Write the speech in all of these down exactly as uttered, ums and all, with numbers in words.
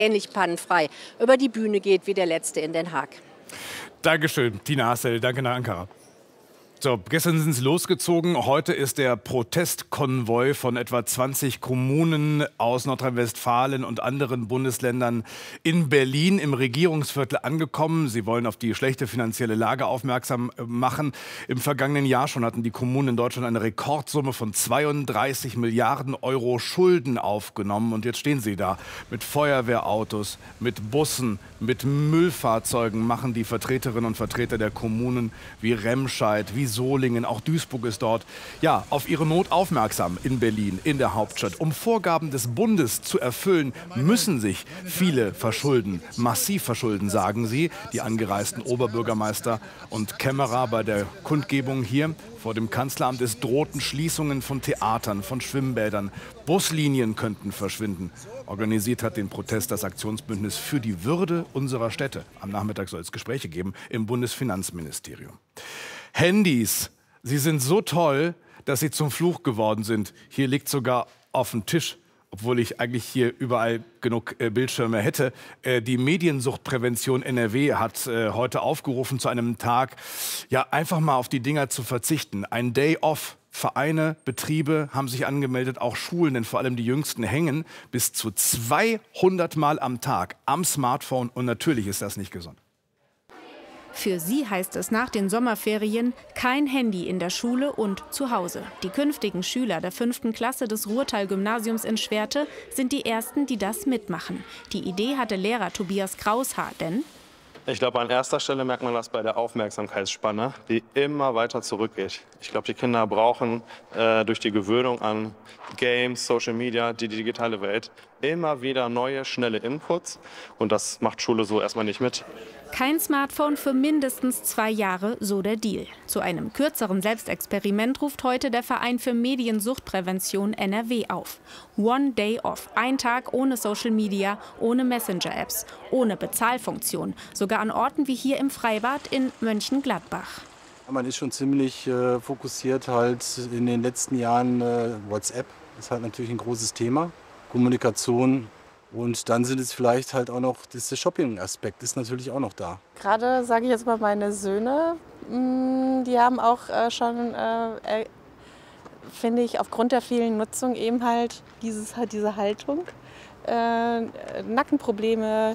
ähnlich pannenfrei über die Bühne geht wie der letzte in Den Haag. Dankeschön, Tina Hassel. Danke nach Ankara. So, gestern sind sie losgezogen. Heute ist der Protestkonvoi von etwa zwanzig Kommunen aus Nordrhein-Westfalen und anderen Bundesländern in Berlin im Regierungsviertel angekommen. Sie wollen auf die schlechte finanzielle Lage aufmerksam machen. Im vergangenen Jahr schon hatten die Kommunen in Deutschland eine Rekordsumme von zweiunddreißig Milliarden Euro Schulden aufgenommen. Und jetzt stehen sie da mit Feuerwehrautos, mit Bussen, mit Müllfahrzeugen machen die Vertreterinnen und Vertreter der Kommunen wie Remscheid, wie Solingen, auch Duisburg ist dort, ja, auf ihre Not aufmerksam in Berlin, in der Hauptstadt. Um Vorgaben des Bundes zu erfüllen, müssen sich viele verschulden, massiv verschulden, sagen sie, die angereisten Oberbürgermeister und Kämmerer bei der Kundgebung hier vor dem Kanzleramt. Es drohten Schließungen von Theatern, von Schwimmbädern, Buslinien könnten verschwinden. Organisiert hat den Protest das Aktionsbündnis für die Würde unserer Städte. Am Nachmittag soll es Gespräche geben im Bundesfinanzministerium. Handys, sie sind so toll, dass sie zum Fluch geworden sind. Hier liegt sogar auf dem Tisch, obwohl ich eigentlich hier überall genug äh, Bildschirme hätte. Äh, die Mediensuchtprävention N R W hat äh, heute aufgerufen zu einem Tag, ja, einfach mal auf die Dinger zu verzichten. Ein Day off. Vereine, Betriebe haben sich angemeldet, auch Schulen, denn vor allem die Jüngsten hängen bis zu zweihundert Mal am Tag am Smartphone. Und natürlich ist das nicht gesund. Für sie heißt es nach den Sommerferien kein Handy in der Schule und zu Hause. Die künftigen Schüler der fünften Klasse des Ruhrtal-Gymnasiums in Schwerte sind die ersten, die das mitmachen. Die Idee hatte Lehrer Tobias Kraushaar, denn ich glaube, an erster Stelle merkt man das bei der Aufmerksamkeitsspanne, die immer weiter zurückgeht. Ich glaube, die Kinder brauchen äh, durch die Gewöhnung an Games, Social Media, die digitale Welt immer wieder neue, schnelle Inputs. Und das macht Schule so erstmal nicht mit. Kein Smartphone für mindestens zwei Jahre, so der Deal. Zu einem kürzeren Selbstexperiment ruft heute der Verein für Mediensuchtprävention N R W auf. One Day Off, ein Tag ohne Social Media, ohne Messenger-Apps, ohne Bezahlfunktion. Sogar an Orten wie hier im Freibad in Mönchengladbach. Man ist schon ziemlich äh, fokussiert halt in den letzten Jahren. Äh, WhatsApp ist halt natürlich ein großes Thema. Kommunikation. Und dann sind es vielleicht halt auch noch, das Shopping-Aspekt ist natürlich auch noch da. Gerade sage ich jetzt mal meine Söhne, die haben auch schon, äh, finde ich, aufgrund der vielen Nutzung eben halt dieses, diese Haltung, äh, Nackenprobleme,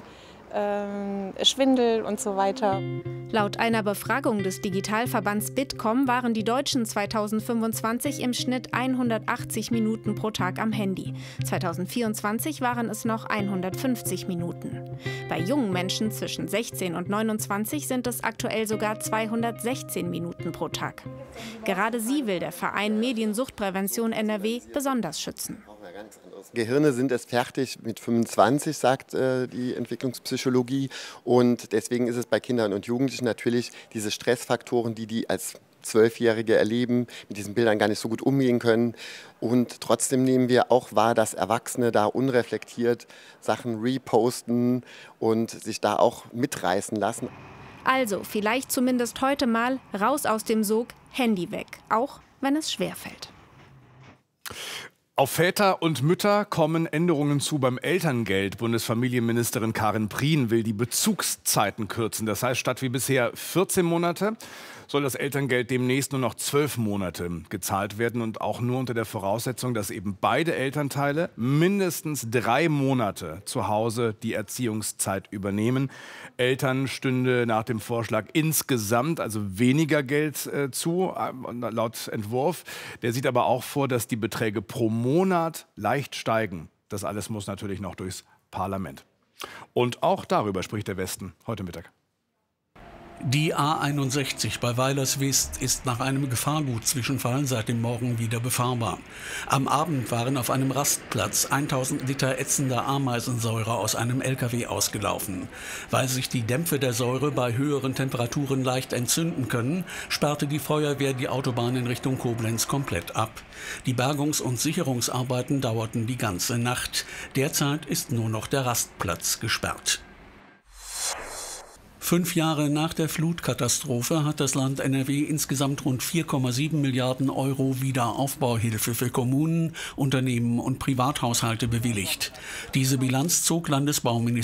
äh, Schwindel und so weiter. Laut einer Befragung des Digitalverbands Bitkom waren die Deutschen zweitausendfünfundzwanzig im Schnitt hundertachtzig Minuten pro Tag am Handy. zweitausendvierundzwanzig waren es noch hundertfünfzig Minuten. Bei jungen Menschen zwischen sechzehn und neunundzwanzig sind es aktuell sogar zweihundertsechzehn Minuten pro Tag. Gerade sie will der Verein Mediensuchtprävention N R W besonders schützen. Gehirne sind es fertig mit fünfundzwanzig, sagt äh, die Entwicklungspsychologie. Und deswegen ist es bei Kindern und Jugendlichen natürlich diese Stressfaktoren, die die als Zwölfjährige erleben, mit diesen Bildern gar nicht so gut umgehen können. Und trotzdem nehmen wir auch wahr, dass Erwachsene da unreflektiert Sachen reposten und sich da auch mitreißen lassen. Also vielleicht zumindest heute mal raus aus dem Sog, Handy weg, auch wenn es schwerfällt. Auf Väter und Mütter kommen Änderungen zu beim Elterngeld. Bundesfamilienministerin Karin Prien will die Bezugszeiten kürzen. Das heißt, statt wie bisher vierzehn Monate soll das Elterngeld demnächst nur noch zwölf Monate gezahlt werden. Und auch nur unter der Voraussetzung, dass eben beide Elternteile mindestens drei Monate zu Hause die Erziehungszeit übernehmen. Eltern stünde nach dem Vorschlag insgesamt also weniger Geld äh, zu, äh, laut Entwurf. Der sieht aber auch vor, dass die Beträge pro Monat leicht steigen. Das alles muss natürlich noch durchs Parlament. Und auch darüber spricht der Westen heute Mittag. Die A einundsechzig bei Weilerswist ist nach einem Gefahrgutzwischenfall seit dem Morgen wieder befahrbar. Am Abend waren auf einem Rastplatz tausend Liter ätzender Ameisensäure aus einem L K W ausgelaufen. Weil sich die Dämpfe der Säure bei höheren Temperaturen leicht entzünden können, sperrte die Feuerwehr die Autobahn in Richtung Koblenz komplett ab. Die Bergungs- und Sicherungsarbeiten dauerten die ganze Nacht. Derzeit ist nur noch der Rastplatz gesperrt. Fünf Jahre nach der Flutkatastrophe hat das Land N R W insgesamt rund vier Komma sieben Milliarden Euro Wiederaufbauhilfe für Kommunen, Unternehmen und Privathaushalte bewilligt. Diese Bilanz zog Landesbauminister